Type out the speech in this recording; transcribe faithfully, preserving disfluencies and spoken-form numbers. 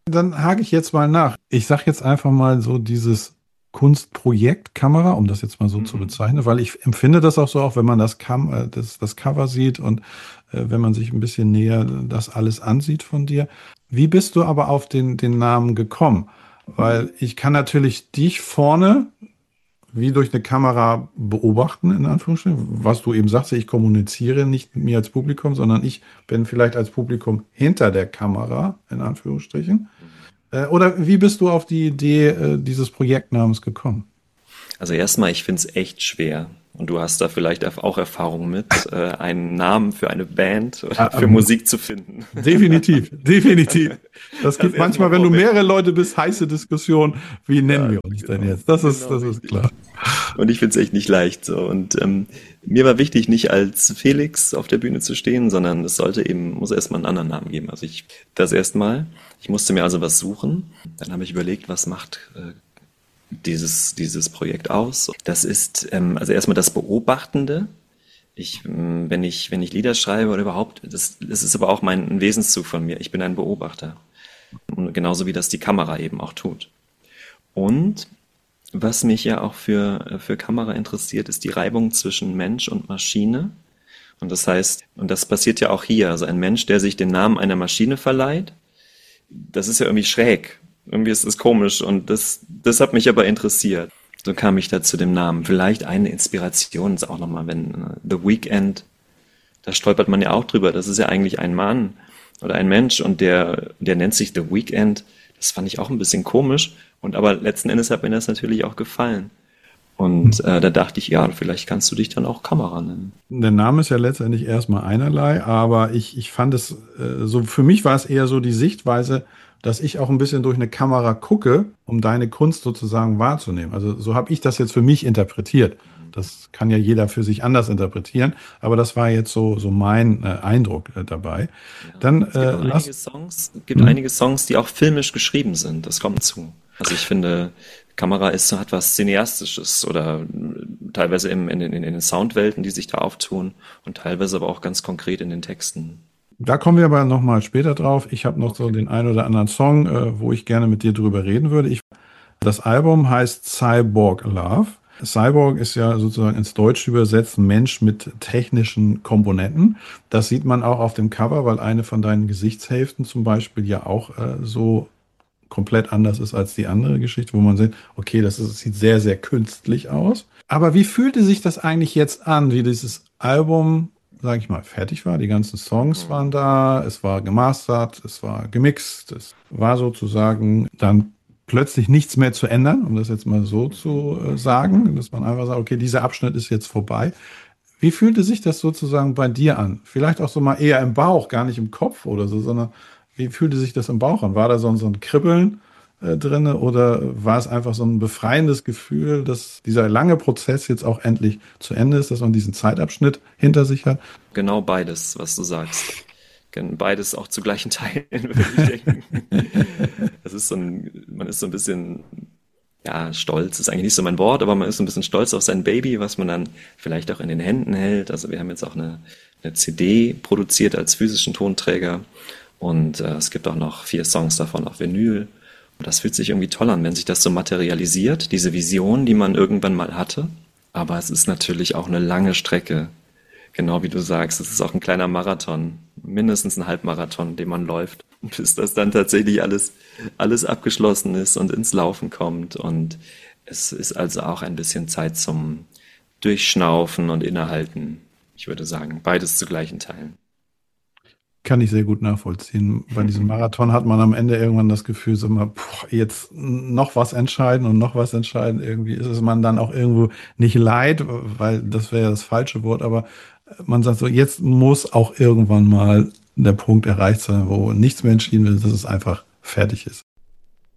Dann hake ich jetzt mal nach. Ich sage jetzt einfach mal so dieses Kunstprojekt Kamera, um das jetzt mal so zu Mhm. bezeichnen, weil ich empfinde das auch so, auch wenn man das, Cam äh, das, das Cover sieht und äh, wenn man sich ein bisschen näher das alles ansieht von dir. Wie bist du aber auf den, den Namen gekommen? Weil ich kann natürlich dich vorne wie durch eine Kamera beobachten, in Anführungsstrichen, was du eben sagst, ich kommuniziere nicht mit mir als Publikum, sondern ich bin vielleicht als Publikum hinter der Kamera, in Anführungsstrichen. Äh, oder wie bist du auf die Idee äh, dieses Projektnamens gekommen? Also erstmal, ich finde es echt schwer. Und du hast da vielleicht auch Erfahrung mit, äh, einen Namen für eine Band oder Ah, für ähm, Musik zu finden. definitiv, definitiv. Das Das gibt erstmal manchmal, wenn du vorweg. mehrere Leute bist, heiße Diskussionen. Wie nennen Ja, wir uns denn genau, jetzt? Das ist, genau das ist richtig. klar. Und ich finde es echt nicht leicht so. Und ähm, mir war wichtig, nicht als Felix auf der Bühne zu stehen, sondern es sollte eben, muss erstmal einen anderen Namen geben. Also ich, das erstmal. Ich musste mir also was suchen. Dann habe ich überlegt, was macht äh, dieses, dieses Projekt aus. Das ist ähm, also erstmal das Beobachtende. Ich, ähm, wenn ich, wenn ich Lieder schreibe oder überhaupt, das, das ist aber auch mein ein Wesenszug von mir. Ich bin ein Beobachter. Und genauso wie das die Kamera eben auch tut. Und was mich ja auch für, für Kamera interessiert, ist die Reibung zwischen Mensch und Maschine. Und das heißt, und das passiert ja auch hier, also ein Mensch, der sich den Namen einer Maschine verleiht, das ist ja irgendwie schräg. Irgendwie ist es komisch und das, das hat mich aber interessiert. So kam ich da zu dem Namen. Vielleicht eine Inspiration ist auch nochmal, wenn äh, The Weeknd, da stolpert man ja auch drüber. Das ist ja eigentlich ein Mann oder ein Mensch und der, der nennt sich The Weeknd. Das fand ich auch ein bisschen komisch. Und aber letzten Endes hat mir das natürlich auch gefallen. Und äh, da dachte ich, ja, vielleicht kannst du dich dann auch Kamera nennen. Der Name ist ja letztendlich erstmal einerlei, aber ich, ich fand es, äh, so für mich war es eher so die Sichtweise, dass ich auch ein bisschen durch eine Kamera gucke, um deine Kunst sozusagen wahrzunehmen. Also so habe ich das jetzt für mich interpretiert. Das kann ja jeder für sich anders interpretieren, aber das war jetzt so, so mein äh, Eindruck äh, dabei. Ja. Dann Es gibt äh, auch lass. einige Songs, es gibt Hm? einige Songs, die auch filmisch geschrieben sind. Das kommt zu. Also ich finde, Kamera ist so etwas Cineastisches oder äh, teilweise im, in, den- in den Soundwelten, die sich da auftun und teilweise aber auch ganz konkret in den Texten. Da kommen wir aber nochmal später drauf. Ich habe noch so Okay. den einen oder anderen Song, äh, wo ich gerne mit dir drüber reden würde. Ich Das Album heißt Cyborg Love. Cyborg ist ja sozusagen ins Deutsche übersetzt Mensch mit technischen Komponenten. Das sieht man auch auf dem Cover, weil eine von deinen Gesichtshälften zum Beispiel ja auch äh, so komplett anders ist als die andere Geschichte, wo man sieht, okay, das ist, sieht sehr, sehr künstlich aus. Aber wie fühlte sich das eigentlich jetzt an, wie dieses Album, sage ich mal, fertig war? Die ganzen Songs waren Mhm. da, es war gemastert, es war gemixt, es war sozusagen dann plötzlich nichts mehr zu ändern, um das jetzt mal so Mhm. zu äh, sagen, dass man einfach sagt, okay, dieser Abschnitt ist jetzt vorbei. Wie fühlte sich das sozusagen bei dir an? Vielleicht auch so mal eher im Bauch, gar nicht im Kopf oder so, sondern wie fühlte sich das im Bauch an? War da so, ein- so ein Kribbeln äh, drin oder war es einfach so ein befreiendes Gefühl, dass dieser lange Prozess jetzt auch endlich zu Ende ist, dass man diesen Zeitabschnitt hinter sich hat? Genau beides, was du sagst. Gen- Beides auch zu gleichen Teilen, würde ich denken. Das ist so ein, man ist so ein bisschen, ja, stolz ist eigentlich nicht so mein Wort, aber man ist so ein bisschen stolz auf sein Baby, was man dann vielleicht auch in den Händen hält. Also wir haben jetzt auch eine, eine C D produziert als physischen Tonträger und äh, es gibt auch noch vier Songs davon auf Vinyl. Und das fühlt sich irgendwie toll an, wenn sich das so materialisiert, diese Vision, die man irgendwann mal hatte. Aber es ist natürlich auch eine lange Strecke. Genau wie du sagst, es ist auch ein kleiner Marathon, mindestens ein Halbmarathon, den man läuft, bis das dann tatsächlich alles, alles abgeschlossen ist und ins Laufen kommt. Und es ist also auch ein bisschen Zeit zum Durchschnaufen und Innehalten. Ich würde sagen, beides zu gleichen Teilen. Kann ich sehr gut nachvollziehen. Bei diesem Marathon hat man am Ende irgendwann das Gefühl, so mal, puh, jetzt noch was entscheiden und noch was entscheiden. Irgendwie ist es man dann auch irgendwo nicht leid, weil das wäre ja das falsche Wort, aber man sagt so, jetzt muss auch irgendwann mal der Punkt erreicht sein, wo nichts mehr entschieden wird, dass es einfach fertig ist.